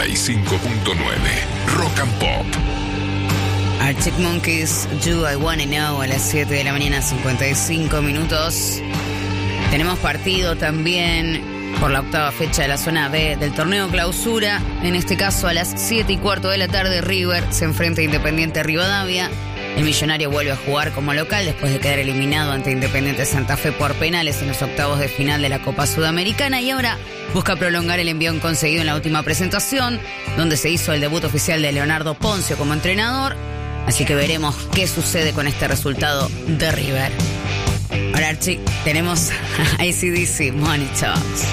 95.9 Rock and Pop. Arctic Monkeys, Do I Wanna Know, a las 7 de la mañana, 55 minutos. Tenemos partido también por la octava fecha de la zona B del torneo clausura. En este caso, a las 7:15 de la tarde, River se enfrenta a Independiente Rivadavia. El Millonario vuelve a jugar como local después de quedar eliminado ante Independiente Santa Fe por penales en los octavos de final de la Copa Sudamericana, y ahora busca prolongar el envión conseguido en la última presentación, donde se hizo el debut oficial de Leonardo Poncio como entrenador. Así que veremos qué sucede con este resultado de River. Ahora, Archie, tenemos a AC/DC Money Talks.